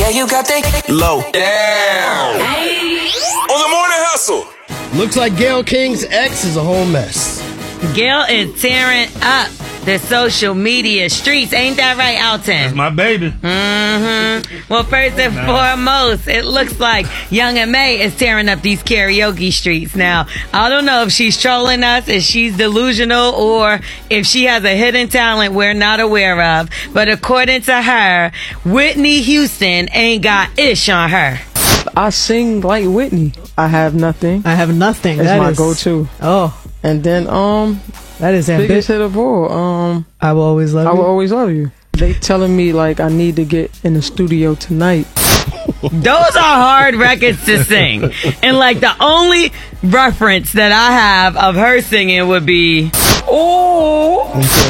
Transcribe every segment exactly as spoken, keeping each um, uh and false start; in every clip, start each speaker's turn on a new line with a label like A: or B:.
A: Yeah, you got that low down. On the morning hustle.
B: Looks like Gayle King's ex is a whole mess.
C: Gayle is tearing up the social media streets. Ain't that right, Alton?
D: That's my baby.
C: Mm-hmm. Well, first and foremost, it looks like Young and May is tearing up these karaoke streets. Now, I don't know if she's trolling us, if she's delusional, or if she has a hidden talent we're not aware of. But according to her, Whitney Houston ain't got ish on her.
E: I sing like Whitney. I have nothing.
F: I have nothing.
E: That's
F: That
E: my
F: is-
E: go-to.
F: Oh,
E: And then, um,
F: that is
E: biggest
F: ambitious.
E: hit of all, um,
F: I will always love
E: I
F: you.
E: will always love you. They telling me like I need to get in the studio tonight.
C: Those are hard records to sing. And like the only reference that I have of her singing would be, oh,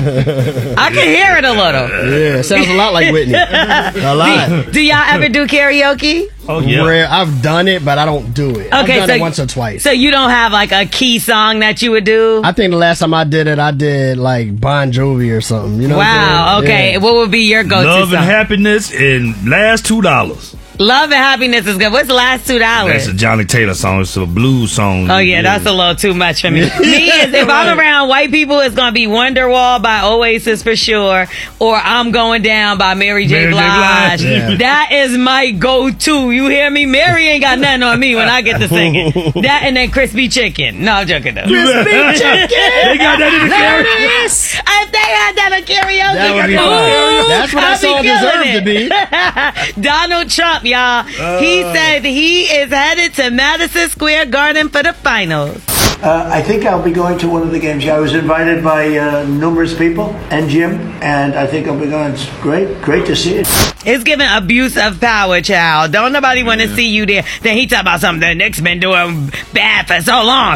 C: I can hear it a little.
B: Yeah, it sounds a lot like Whitney. A lot.
C: Do, do y'all ever do karaoke?
D: Oh, yeah.
B: Rare. I've done it, but I don't do it. I've
C: Okay,
B: done
C: so
B: it once or twice.
C: So you don't have like a key song that you would do?
B: I think the last time I did it, I did like Bon Jovi or something. You know?
C: Wow.
B: what I'm saying?
C: Okay.
B: Yeah.
C: What would be your go-to
D: Love
C: song?
D: and happiness and last two dollars.
C: Love and happiness is good. What's the last two dollars?
D: That's a Johnny Taylor song. It's a blues song.
C: Oh yeah, that's a little too much for me. Me is if I'm around white people, it's gonna be Wonderwall by Oasis for sure, or I'm Going Down by Mary J.
D: Mary J.
C: Blige.
D: Blige. Yeah.
C: That is my go-to. You hear me? Mary ain't got nothing on me when I get to singing. That and then Crispy Chicken. No, I'm joking though.
B: Crispy Chicken.
D: They got that in the karaoke.
C: If they had that at karaoke,
B: That would be
C: ooh,
B: fun. That's what that
C: I'd be
B: song
C: feeling
B: deserved to
C: it. Donald Trump, y'all. He said he is headed to Madison Square Garden for the finals.
G: Uh, I think I'll be going to one of the games. I was invited by uh, numerous people and Jim, and I think I'll be going. It's great, great to see it.
C: It's giving abuse of power, child. Don't nobody want to see you there. Then he talk about something the Knicks been doing bad for so long.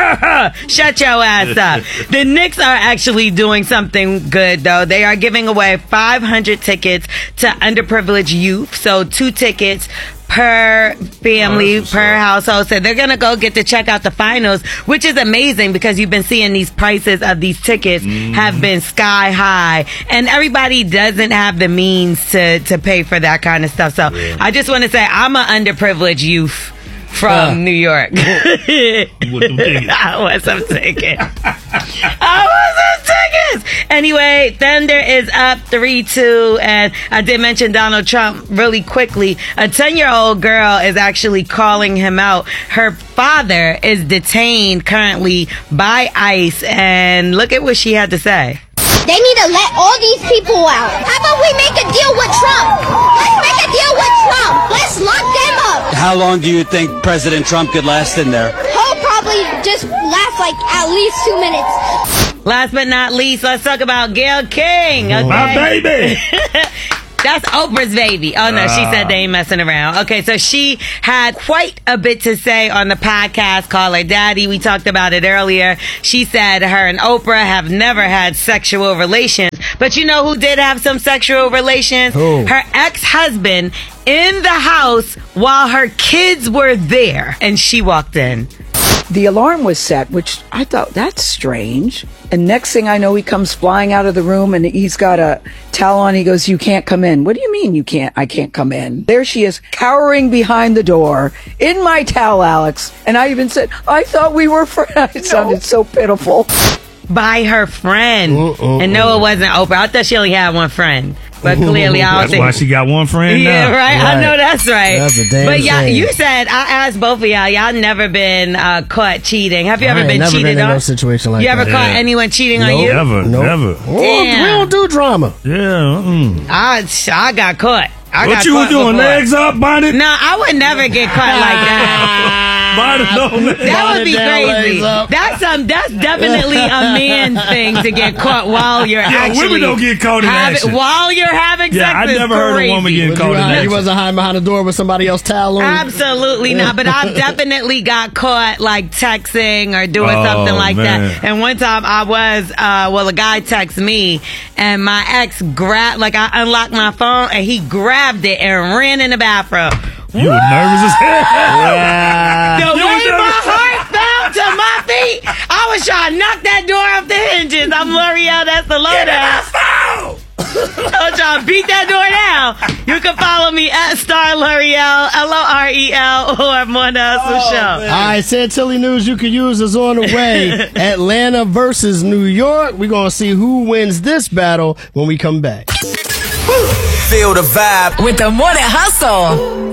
C: Shut your ass up. The Knicks are actually doing something good, though. They are giving away five hundred tickets to underprivileged youth. So two tickets per family,
D: Oh, that's what's
C: per
D: up.
C: household. So they're going to go get to check out the finals, which is amazing because you've been seeing these prices of these tickets have been sky high. And everybody doesn't have the means to, to pay for that kind of stuff. So I just want to say I'm an underprivileged youth from
B: Uh.
C: New York.
D: With them tickets.
C: I want some tickets. I want some tickets. Anyway, Thunder is up three two. And I did mention Donald Trump really quickly. A ten-year-old girl is actually calling him out. Her father is detained currently by ICE. And look at what she had to say.
H: They need to let all these people out. How about we make a deal with Trump? Let's make a deal with Trump. Let's lock them up.
I: How long do you think President Trump could last in there?
H: He'll probably just last like at least two minutes.
C: Last but not least, let's talk about Gayle King. Okay?
D: My baby.
C: That's Oprah's baby. Oh, no, she said they ain't messing around. Okay, so she had quite a bit to say on the podcast, Call Her Daddy. We talked about it earlier. She said her and Oprah have never had sexual relations. But you know who did have some sexual relations?
B: Who?
C: Her ex-husband in the house while her kids were there. And she walked in.
J: The alarm was set, which I thought, that's strange. And next thing I know, he comes flying out of the room and he's got a towel on. He goes, you can't come in. What do you mean you can't? I can't come in. There she is, cowering behind the door in my towel, Alex. And I even said, I thought we were friends. It sounded so pitiful.
C: By her friend.
B: Uh, uh,
C: and no, it wasn't Oprah. I thought she only had one friend. But clearly, I don't
D: That's
C: think.
D: why she got one friend
C: Yeah,
D: now.
C: right? I
B: Right.
C: know that's right.
B: That's a damn
C: But y'all,
B: shame.
C: you said, I asked both of y'all, y'all never been uh, caught cheating. Have you
B: I
C: ever
B: ain't
C: been
B: never
C: cheated
B: been in
C: on?
B: no situation like
C: you ever
B: that.
C: caught
D: Yeah.
C: anyone cheating on
B: Nope.
C: you?
D: Never,
B: Nope.
D: never.
B: Oh,
C: Damn.
B: we don't do drama.
D: Yeah. Mm.
C: I, I got caught. I
D: What
C: got
D: you was
C: caught
D: doing?
C: before.
D: Legs up, bonnet?
C: No, I would never get caught like that.
D: Bonnet on legs.
C: That would be
B: Bonnet down,
C: crazy.
B: legs up.
C: That's um, that's definitely a man thing to get caught while you're
D: Yeah,
C: actually
D: women don't get caught in
C: having,
D: action.
C: while you're having
D: Yeah,
C: sex.
D: I
C: is
D: never heard a woman
C: crazy.
D: getting
B: Was
D: caught
B: you,
D: in
B: hide-
D: that.
B: you wasn't hiding behind the door with somebody else towel on?
C: Absolutely not. But I've definitely got caught like texting or doing
D: Oh,
C: something like
D: man.
C: that. And one time I was, uh, well, a guy texted me and my ex grabbed, like I unlocked my phone and he grabbed it and ran in the bathroom.
D: You were nervous as hell.
B: Yeah.
C: The
D: You
C: way
D: was
C: my
D: nervous.
C: heart fell to my feet, I was trying to knock that door off the hinges. I'm L'Oreal, that's the lowdown. Don't y'all beat that door down. You can follow me at Star L'Oreal, L O R E L, or Morning Hustle Show.
B: All right, Santilli News you can use is on the way. Atlanta versus New York. We're going to see who wins this battle when we come back.
A: Feel the vibe
F: with the Morning Hustle.